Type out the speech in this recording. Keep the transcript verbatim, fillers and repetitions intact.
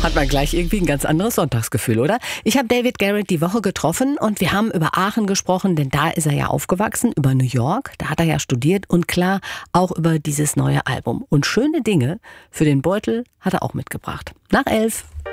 Hat man gleich irgendwie ein ganz anderes Sonntagsgefühl, oder? Ich habe David Garrett die Woche getroffen und wir haben über Aachen gesprochen, denn da ist er ja aufgewachsen, über New York, da hat er ja studiert und klar auch über dieses neue Album. Und schöne Dinge für den Beutel hat er auch mitgebracht. Nach elf.